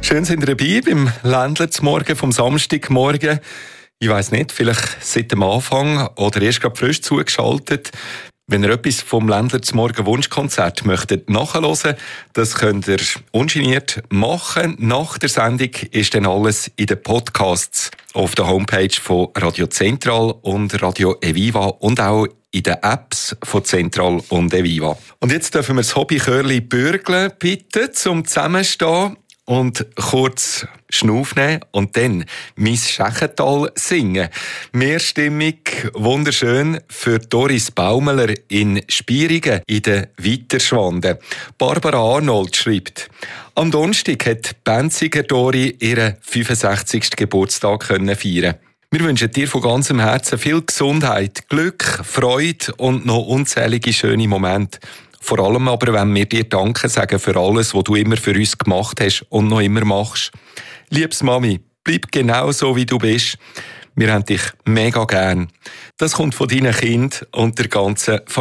Schön sind ihr dabei beim Ländler zum Morgen vom Samstagmorgen. Ich weiss nicht, vielleicht seit dem Anfang oder erst gerade frisch zugeschaltet. Wenn ihr etwas vom Ländler zum Morgen Wunschkonzert möchtet nachhören, das könnt ihr ungeniert machen. Nach der Sendung ist dann alles in den Podcasts auf der Homepage von Radio Zentral und Radio Eviva und auch in den Apps von Zentral und Eviva. Und jetzt dürfen wir das Hobby Chörli bürgeln, bitte, zum Zusammenstehen und kurz Schnuff nehmen und dann «Mein Schächental» singen. Mehrstimmig, wunderschön für Doris Baumeler in Spierigen in den Weiterschwanden. Barbara Arnold schreibt: Am Donnerstag hat Benziger Dori ihren 65. Geburtstag feiern. Wir wünschen dir von ganzem Herzen viel Gesundheit, Glück, Freude und noch unzählige schöne Momente. Vor allem aber, wenn wir dir Danke sagen für alles, was du immer für uns gemacht hast und noch immer machst. Liebes Mami, bleib genau so, wie du bist. Wir haben dich mega gern. Das kommt von deinen Kindern und der ganzen Familie.